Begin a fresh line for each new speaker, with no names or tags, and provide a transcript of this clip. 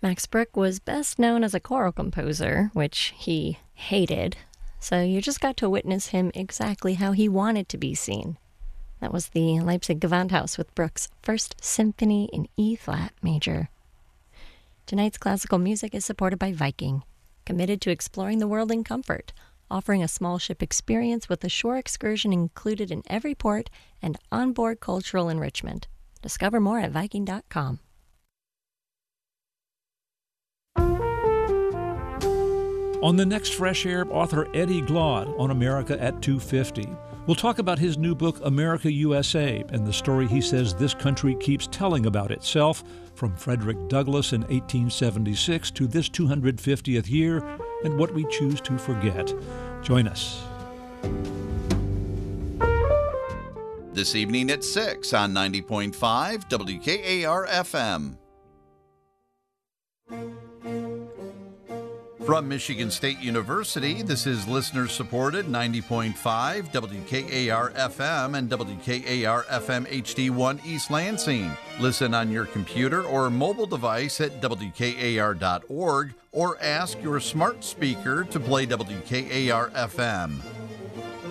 Max Bruch was best known as a choral composer, which he hated, so you just got to witness him exactly how he wanted to be seen. That was the Leipzig Gewandhaus with Bruch's First Symphony in E-flat major. Tonight's classical music is supported by Viking, committed to exploring the world in comfort, offering a small ship experience with a shore excursion included in every port and onboard cultural enrichment. Discover more at Viking.com.
On the next Fresh Air, author Eddie Glaude on America at 250. We'll talk about his new book, America USA, and the story he says this country keeps telling about itself, from Frederick Douglass in 1876 to this 250th year, and what we choose to forget. Join us.
This evening at 6 on 90.5 WKAR-FM. From Michigan State University, this is listener-supported 90.5 WKAR-FM and WKAR-FM HD1 East Lansing. Listen on your computer or mobile device at WKAR.org or ask your smart speaker to play WKAR-FM.